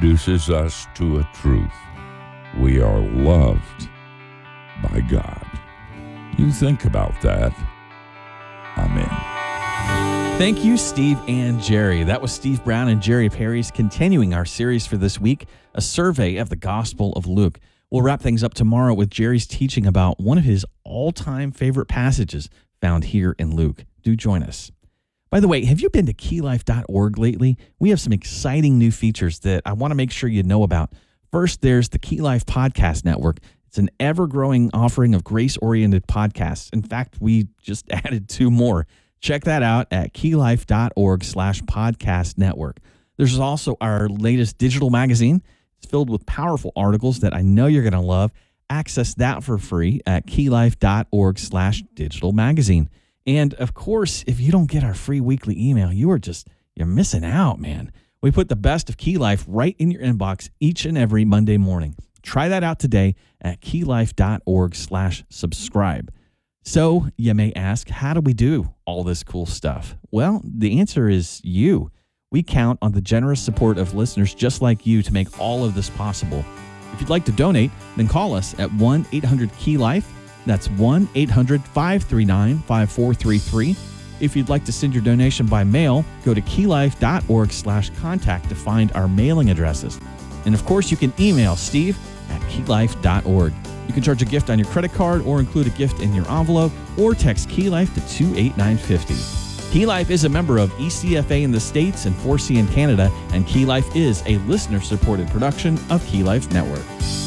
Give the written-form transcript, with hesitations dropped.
introduces us to a truth. We are loved by God. You think about that. Amen. Thank you, Steve and Jerry. That was Steve Brown and Jerry Parys continuing our series for this week, a survey of the Gospel of Luke. We'll wrap things up tomorrow with Jerry's teaching about one of his all-time favorite passages found here in Luke. Do join us. By the way, have you been to keylife.org lately? We have some exciting new features that I want to make sure you know about. First, there's the Key Life Podcast Network. It's an ever-growing offering of grace-oriented podcasts. In fact, we just added 2 more. Check that out at keylife.org/podcast network. There's also our latest digital magazine. It's filled with powerful articles that I know you're going to love. Access that for free at keylife.org/digital magazine. And of course, if you don't get our free weekly email, you're missing out, man. We put the best of Key Life right in your inbox each and every Monday morning. Try that out today at keylife.org/subscribe. So you may ask, how do we do all this cool stuff? Well, the answer is you. We count on the generous support of listeners just like you to make all of this possible. If you'd like to donate, then call us at 1-800-KEY-LIFE. That's 1-800-539-5433. If you'd like to send your donation by mail, go to keylife.org/contact to find our mailing addresses. And of course, you can email Steve at keylife.org. You can charge a gift on your credit card or include a gift in your envelope or text Key Life to 28950. Key Life is a member of ECFA in the States and 4C in Canada, and Key Life is a listener-supported production of Key Life Network.